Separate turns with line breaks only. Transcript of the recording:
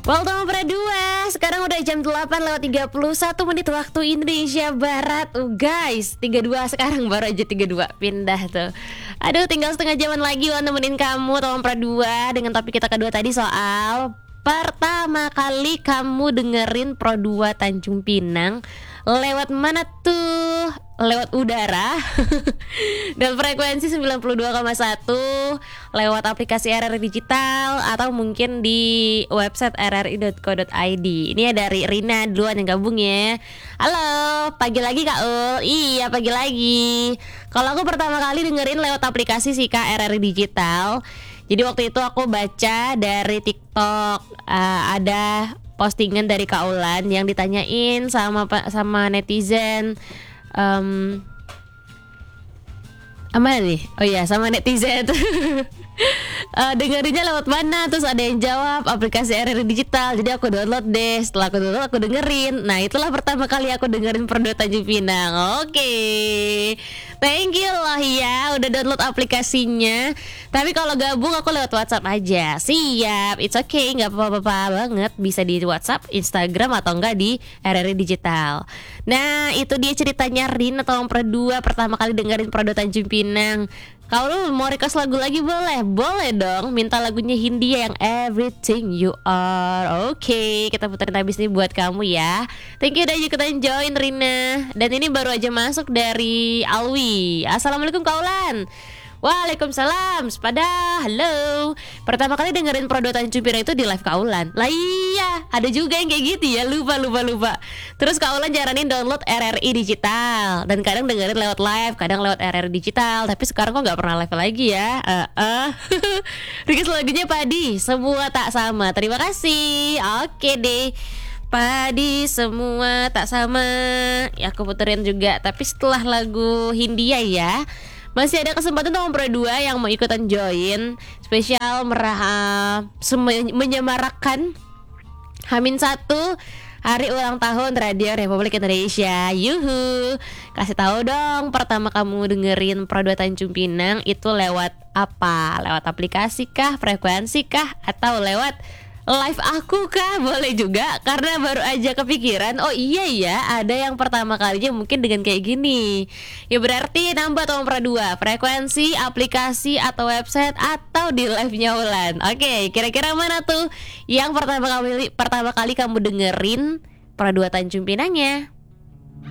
Welcome Pra 2. Sekarang udah jam 8:31 waktu Indonesia Barat. Guys, 32 sekarang, baru aja 32. Pindah tuh. Aduh, tinggal setengah jaman lagi buat nemenin kamu Teman Pra 2 dengan topik kita kedua tadi soal pertama kali kamu dengerin Pro 2 Tanjung Pinang lewat mana tuh? Lewat udara dan frekuensi 92,1, lewat aplikasi RRI Digital, atau mungkin di website rri.co.id. Ini ya dari Rina duluan yang gabung ya. Halo, pagi lagi Kak Ul. Iya, pagi lagi. Kalau aku pertama kali dengerin lewat aplikasi sih Kak, RRI Digital. Jadi waktu itu aku baca dari TikTok, ada postingan dari Kak Ulan yang ditanyain sama netizen. Apa nih? Oh iya, sama netizen. Dengerinnya lewat mana? Terus ada yang jawab aplikasi RRI Digital. Jadi aku download deh. Setelah aku download, aku dengerin. Nah, itulah pertama kali aku dengerin Pro 2 Tanjung Pinang. Oke. Thank you loh ya, udah download aplikasinya. Tapi kalau gabung aku lewat WhatsApp aja. Siap, it's okay, gak apa-apa banget. Bisa di WhatsApp, Instagram, atau enggak di RRI Digital. Nah, itu dia ceritanya Rin atau Pro 2 pertama kali dengerin Pro 2 Tanjung Pinang. Kalau mau request lagu lagi boleh? Boleh dong, minta lagunya Hindia yang Everything You Are. Oke, kita puterin habis ini buat kamu ya. Thank you udah ikutan join Rina. Dan ini baru aja masuk dari Alwi. Assalamualaikum Kaulan. Waalaikumsalam, sepada halo. Pertama kali dengerin Pro 2 Tanjung Pinang itu di live Kaulan. Lah iya, ada juga yang kayak gitu ya, lupa. Terus Kaulan jaranin download RRI Digital. Dan kadang dengerin lewat live, kadang lewat RRI Digital. Tapi sekarang kok gak pernah live lagi ya. Request lagunya Padi, Semua Tak Sama. Terima kasih. Oke deh, Padi, Semua Tak Sama. Ya aku puterin juga, tapi setelah lagu Hindia ya. Masih ada kesempatan Teman Pro 2 yang mau ikutan join. Spesial menyemarakan H-1 hari ulang tahun Radio Republik Indonesia. Yuhu. Kasih tahu dong, pertama kamu dengerin Pro 2 Tanjung Pinang itu lewat apa? Lewat aplikasi kah, frekuensi kah, atau lewat live aku kah? Boleh juga, karena baru aja kepikiran. Oh iya ya, ada yang pertama kalinya mungkin dengan kayak gini. Ya berarti nambah Teman Pro 2, frekuensi, aplikasi, atau website, atau di live-nya Ulan. Oke, kira-kira mana tuh yang pertama kali kamu dengerin Pro 2 Tanjung Pinangnya?